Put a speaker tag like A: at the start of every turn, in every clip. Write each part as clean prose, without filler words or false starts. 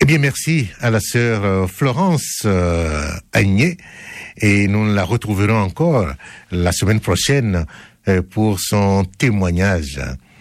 A: Eh bien, merci à la sœur Florence Agné, et nous la retrouverons encore la semaine prochaine pour son témoignage.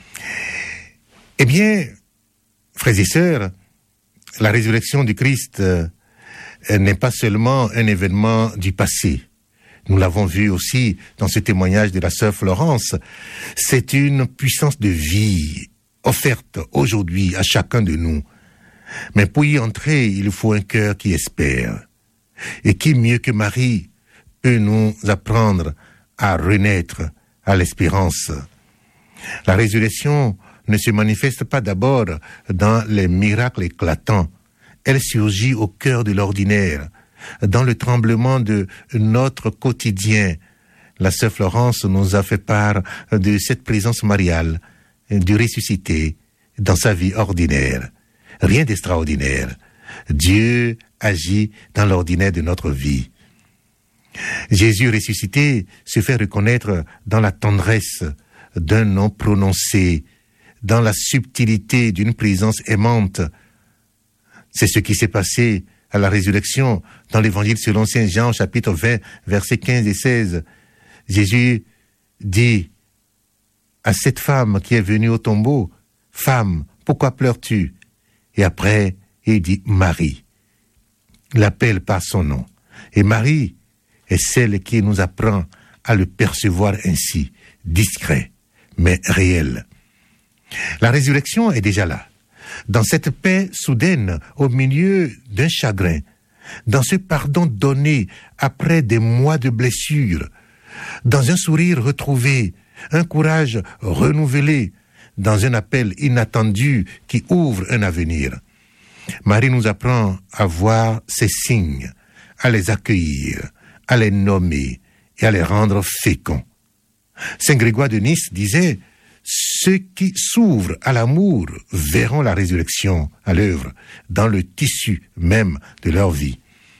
A: Eh bien, frères et sœurs, la résurrection du Christ n'est pas seulement un événement du passé. Nous l'avons vu aussi dans ce témoignage de la sœur Florence. C'est une puissance de vie offerte aujourd'hui à chacun de nous. Mais pour y entrer, il faut un cœur qui espère. Et qui mieux que Marie peut nous apprendre à renaître à l'espérance. La résurrection ne se manifeste pas d'abord dans les miracles éclatants. Elle surgit au cœur de l'ordinaire, dans le tremblement de notre quotidien. La sœur Florence nous a fait part de cette présence mariale, du ressuscité, dans sa vie ordinaire. Rien d'extraordinaire. Dieu agit dans l'ordinaire de notre vie. Jésus ressuscité se fait reconnaître dans la tendresse d'un nom prononcé, dans la subtilité d'une présence aimante. C'est ce qui s'est passé à la résurrection dans l'évangile selon Saint Jean, chapitre 20, versets 15 et 16. Jésus dit à cette femme qui est venue au tombeau, « Femme, pourquoi pleures-tu » Et après, il dit « Marie ». Il l'appelle par son nom. Et Marie est celle qui nous apprend à le percevoir ainsi, discret, mais réel. La résurrection est déjà là, dans cette paix soudaine au milieu d'un chagrin, dans ce pardon donné après des mois de blessures, dans un sourire retrouvé, un courage renouvelé, dans un appel inattendu qui ouvre un avenir. Marie nous apprend à voir ces signes, à les accueillir, à les nommer et à les rendre féconds. Saint Grégoire de Nice disait « Ceux qui s'ouvrent à l'amour verront la résurrection à l'œuvre dans le tissu même de leur vie. »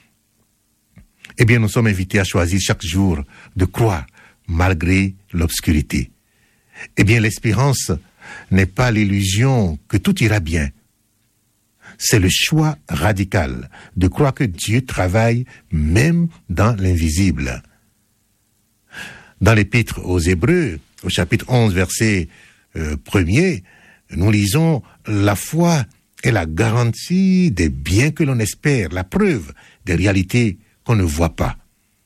A: Eh bien, nous sommes invités à choisir chaque jour de croire malgré l'obscurité. Eh bien, l'espérance n'est pas l'illusion que tout ira bien. C'est le choix radical de croire que Dieu travaille même dans l'invisible. Dans l'épître aux Hébreux, au chapitre 11, verset 1er, nous lisons « La foi est la garantie des biens que l'on espère, la preuve des réalités qu'on ne voit pas. »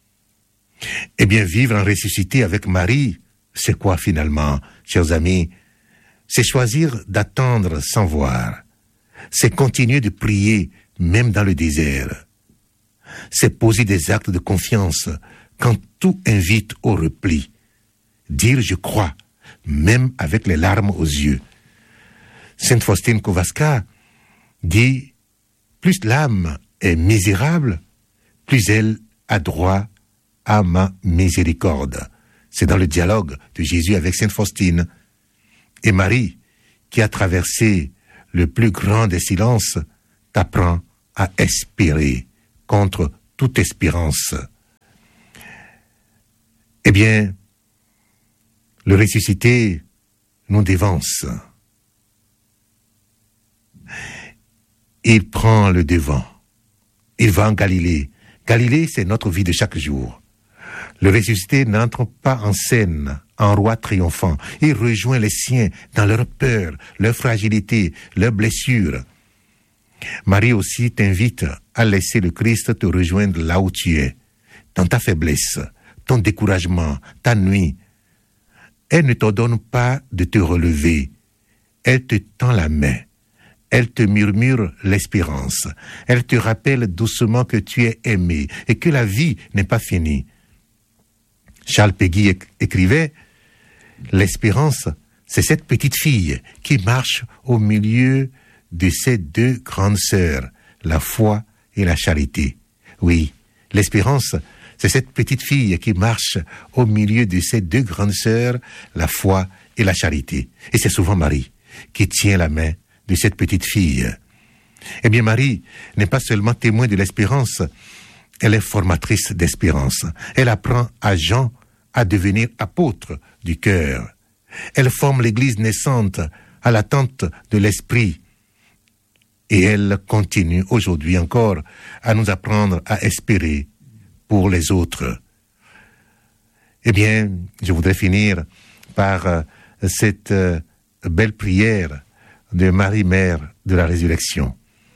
A: Eh bien, vivre en ressuscité avec Marie, c'est quoi finalement, chers amis? C'est choisir d'attendre sans voir. C'est continuer de prier même dans le désert. C'est poser des actes de confiance quand tout invite au repli. Dire « je crois » même avec les larmes aux yeux. Sainte Faustine Kowalska dit « plus l'âme est misérable, plus elle a droit à ma miséricorde. » C'est dans le dialogue de Jésus avec Sainte Faustine. Et Marie, qui a traversé le plus grand des silences, t'apprend à espérer contre toute espérance. Eh bien, le ressuscité nous dévance. Il prend le devant. Il va en Galilée. Galilée, c'est notre vie de chaque jour. Le ressuscité n'entre pas en scène en roi triomphant. Il rejoint les siens dans leur peur, leur fragilité, leurs blessures. Marie aussi t'invite à laisser le Christ te rejoindre là où tu es, dans ta faiblesse, ton découragement, ta nuit. Elle ne t'ordonne pas de te relever. Elle te tend la main. Elle te murmure l'espérance. Elle te rappelle doucement que tu es aimé et que la vie n'est pas finie. Charles Péguy écrivait « L'espérance, c'est cette petite fille qui marche au milieu de ses deux grandes sœurs, la foi et la charité. » Oui, l'espérance, c'est cette petite fille qui marche au milieu de ses deux grandes sœurs, la foi et la charité. Et c'est souvent Marie qui tient la main de cette petite fille. Eh bien, Marie n'est pas seulement témoin de l'espérance, elle est formatrice d'espérance. Elle apprend à Jean à devenir apôtre du cœur. Elle forme l'Église naissante à l'attente de l'Esprit. Et elle continue aujourd'hui encore à nous apprendre à espérer pour les autres. Eh bien, je voudrais finir par cette belle prière de Marie, Mère de la Résurrection.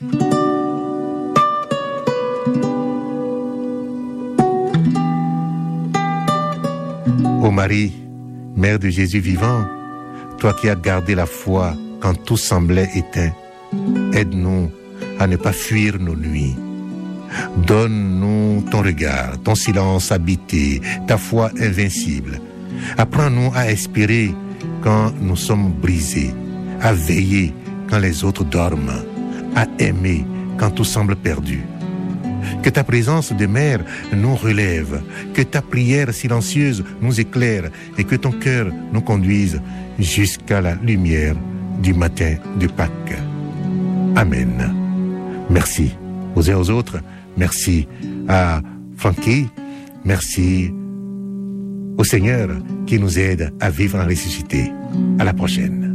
A: Ô Marie, Mère de Jésus vivant, toi qui as gardé la foi quand tout semblait éteint, aide-nous à ne pas fuir nos nuits. Donne-nous ton regard, ton silence habité, ta foi invincible. Apprends-nous à espérer quand nous sommes brisés, à veiller quand les autres dorment, à aimer quand tout semble perdu. Que ta présence de mère nous relève, que ta prière silencieuse nous éclaire et que ton cœur nous conduise jusqu'à la lumière du matin de Pâques. Amen. Merci aux uns aux autres. Merci à Frankie. Merci au Seigneur qui nous aide à vivre en ressuscité. À la prochaine.